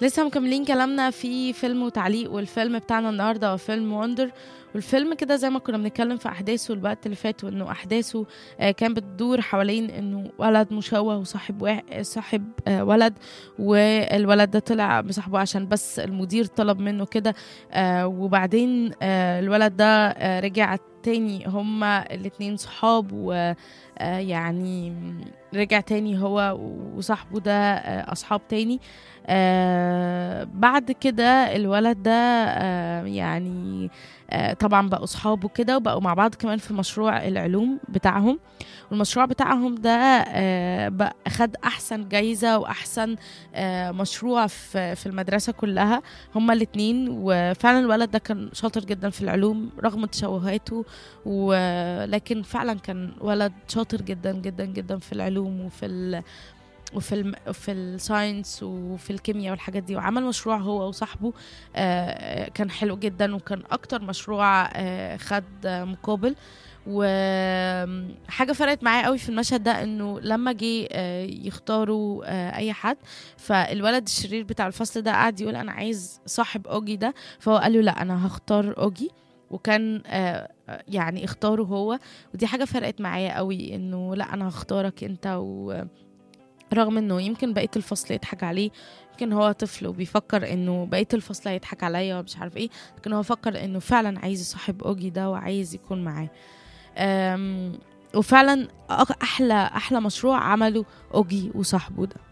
لسه مكملين كلامنا في فيلم وتعليق، والفيلم بتاعنا النهارده هو فيلم وندر. والفيلم كده زي ما كنا بنتكلم في احداثه الوقت اللي فات، وانه احداثه كان بتدور حوالين انه ولد مشوه وصاحب صاحب ولد، والولد ده طلع بصاحبه عشان بس المدير طلب منه كده. وبعدين الولد ده رجع تاني، هما الاتنين صحاب، و يعني رجع تاني هو وصاحبه ده أصحاب تاني. بعد كده الولد ده يعني طبعا بقوا صحابه كده، وبقوا مع بعض كمان في مشروع العلوم بتاعهم. والمشروع بتاعهم ده بقى خد أحسن جايزة وأحسن مشروع في المدرسة كلها، هما الاتنين. وفعلا الولد ده كان شاطر جدا في العلوم رغم تشوهاته، ولكن فعلا كان ولد شاطر جدا جدا جدا في العلوم وفي الساينس وفي الكيمياء والحاجات دي. وعمل مشروع هو وصاحبه كان حلو جدا، وكان اكتر مشروع خد مقابل. وحاجة فرقت معايا قوي في المشهد ده، انه لما جه يختاروا اي حد، فالولد الشرير بتاع الفصل ده قاعد يقول انا عايز صاحب اوجي ده، فهو قال له لا انا هختار اوجي، وكان يعني اختاره هو. ودي حاجة فرقت معايا قوي، انه لا انا هختارك انت. رغم انه يمكن بقية الفصل يضحك عليه، يمكن هو طفل وبيفكر انه بقية الفصل هيضحك عليا ومش عارف ايه، لكن هو فكر انه فعلا عايز يصاحب اوجي ده وعايز يكون معاه. وفعلا احلى مشروع عمله اوجي وصاحبه ده.